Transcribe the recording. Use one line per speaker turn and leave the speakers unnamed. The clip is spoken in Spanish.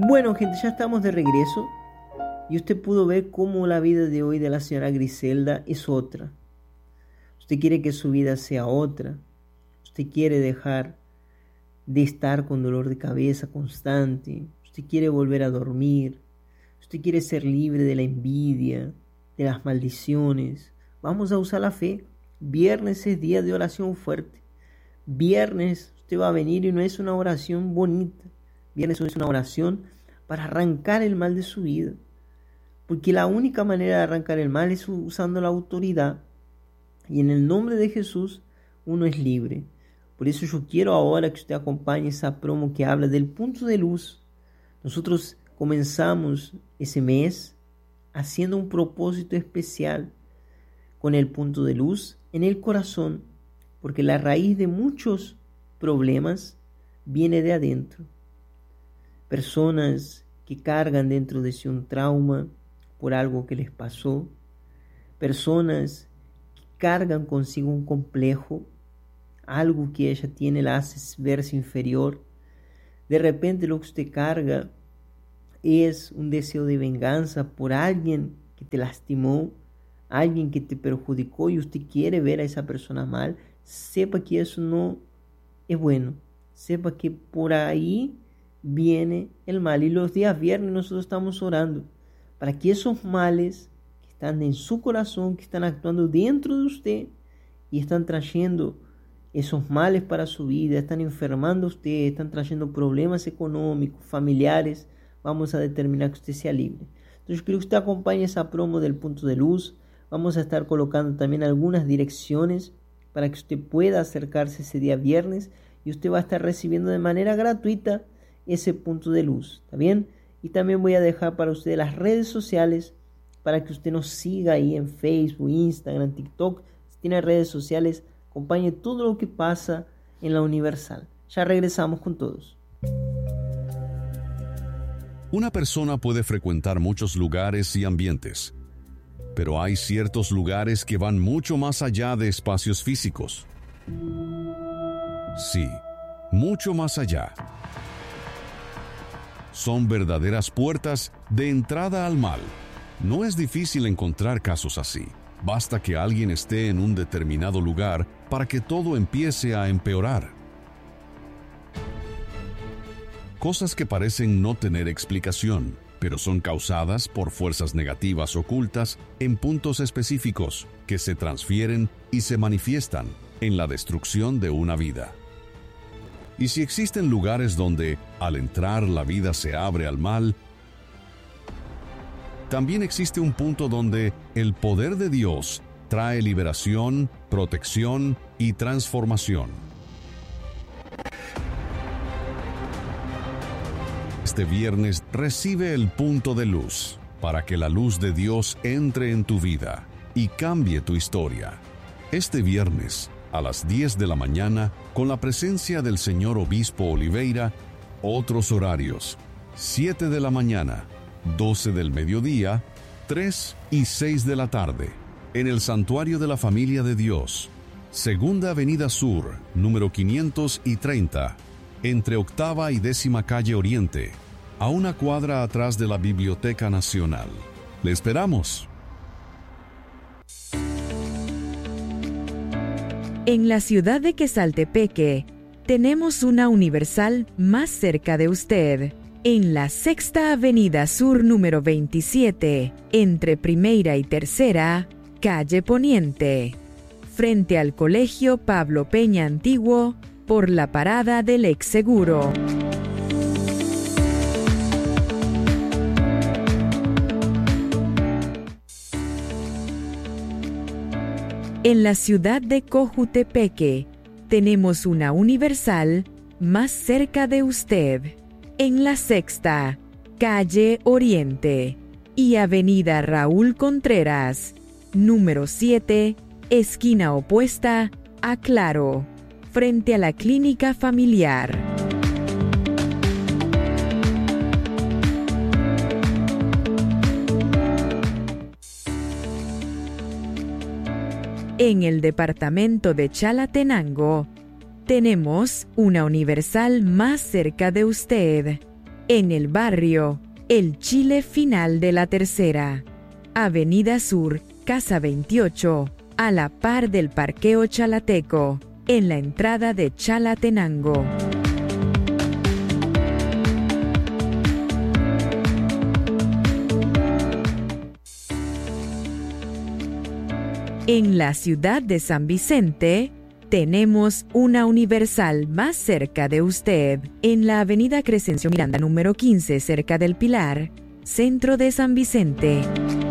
Bueno, gente, ya estamos de regreso y usted pudo ver cómo la vida de hoy de la señora Griselda es otra. Usted quiere que su vida sea otra. Usted quiere dejar de estar con dolor de cabeza constante. Usted quiere volver a dormir. Usted quiere ser libre de la envidia, de las maldiciones. Vamos a usar la fe. Viernes es día de oración fuerte. Viernes usted va a venir y no es una oración bonita. Viernes es una oración para arrancar el mal de su vida. Porque la única manera de arrancar el mal es usando la autoridad. Y en el nombre de Jesús uno es libre. Por eso yo quiero ahora que usted acompañe esa promo que habla del punto de luz. Nosotros comenzamos ese mes haciendo un propósito especial con el punto de luz en el corazón. Porque la raíz de muchos problemas viene de adentro. Personas que cargan dentro de sí un trauma por algo que les pasó. Personas que cargan consigo un complejo. Algo que ella tiene la hace verse inferior. De repente lo que usted carga es un deseo de venganza por alguien que te lastimó, alguien que te perjudicó y usted quiere ver a esa persona mal. Sepa que eso no es bueno. Sepa que por ahí viene el mal. Y los días viernes nosotros estamos orando para que esos males que están en su corazón, que están actuando dentro de usted y están trayendo esos males para su vida, están enfermando a usted, están trayendo problemas económicos, familiares, vamos a determinar que usted sea libre. Entonces yo quiero que usted acompañe esa promo del punto de luz. Vamos a estar colocando también algunas direcciones para que usted pueda acercarse ese día viernes y usted va a estar recibiendo de manera gratuita ese punto de luz, ¿está bien? Y también voy a dejar para usted las redes sociales para que usted nos siga ahí en Facebook, Instagram, TikTok. Si tiene redes sociales, acompañe todo lo que pasa en la Universal. Ya regresamos con todos.
Una persona puede frecuentar muchos lugares y ambientes, pero hay ciertos lugares que van mucho más allá de espacios físicos. Sí, mucho más allá. Son verdaderas puertas de entrada al mal. No es difícil encontrar casos así. Basta que alguien esté en un determinado lugar para que todo empiece a empeorar. Cosas que parecen no tener explicación, pero son causadas por fuerzas negativas ocultas en puntos específicos que se transfieren y se manifiestan en la destrucción de una vida. Y si existen lugares donde, al entrar, la vida se abre al mal, también existe un punto donde el poder de Dios trae liberación, protección y transformación. Este viernes recibe el punto de luz para que la luz de Dios entre en tu vida y cambie tu historia. Este viernes, a las 10 de la mañana, con la presencia del señor Obispo Oliveira, otros horarios, 7 de la mañana, 12 del mediodía, 3 y 6 de la tarde, en el Santuario de la Familia de Dios, Segunda Avenida Sur, número 530, entre Octava y 10ª Calle Oriente, a una cuadra atrás de la Biblioteca Nacional. ¡Le esperamos!
En la ciudad de Quesaltepeque, tenemos una Universal más cerca de usted. En la Sexta Avenida Sur número 27, entre Primera y Tercera, Calle Poniente, frente al Colegio Pablo Peña Antiguo, por la parada del Ex Seguro. En la ciudad de Cojutepeque, tenemos una Universal más cerca de usted. En la Sexta, Calle Oriente y Avenida Raúl Contreras, número 7, esquina opuesta a Claro, frente a la Clínica Familiar. En el departamento de Chalatenango, tenemos una Universal más cerca de usted. En el barrio El Chile Final de la Tercera, Avenida Sur, Casa 28, a la par del Parqueo Chalateco, en la entrada de Chalatenango. En la ciudad de San Vicente, tenemos una Universal más cerca de usted, en la avenida Crescencio Miranda número 15, cerca del Pilar, centro de San Vicente.